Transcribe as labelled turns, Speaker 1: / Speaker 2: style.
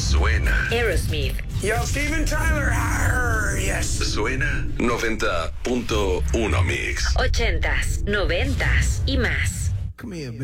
Speaker 1: Suena.
Speaker 2: Aerosmith.
Speaker 3: Yo, Steven Tyler. Arr, yes.
Speaker 1: Suena 90.1 Mix.
Speaker 2: 80s, 90s y más.
Speaker 3: Come here,